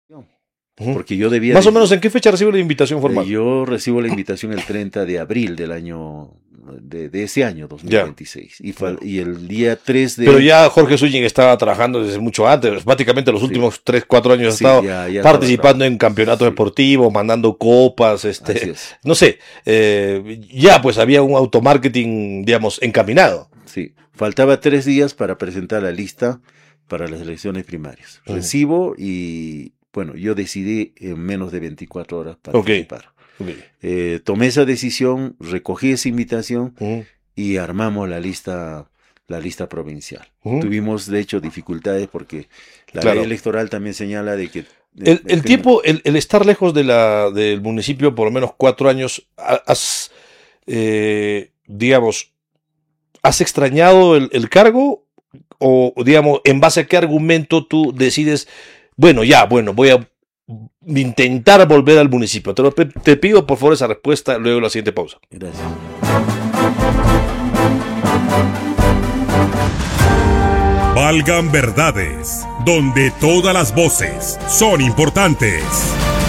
Porque yo debía... Más o menos, ¿en qué fecha recibo la invitación formal? Yo recibo la invitación el 30 de abril del año... De ese año, 2026. Y el día 3 de... Pero ya Jorge Zúñiga estaba trabajando desde mucho antes, prácticamente los últimos 3, 4 años ha estado ya participando en campeonatos deportivos, mandando copas, no sé, ya pues había un automarketing, digamos, encaminado. Sí, faltaba 3 días para presentar la lista para las elecciones primarias. Recibo y, bueno, yo decidí en menos de 24 horas participar. Tomé esa decisión, recogí esa invitación y armamos la lista provincial. Tuvimos, de hecho, dificultades porque la ley electoral también señala de que... El tiempo, el estar lejos del municipio por lo menos 4 años, digamos, ¿has extrañado el cargo? O, digamos, ¿en base a qué argumento tú decides, voy a intentar volver al municipio? Te pido por favor esa respuesta luego de la siguiente pausa. Gracias. Valgan verdades, donde todas las voces son importantes.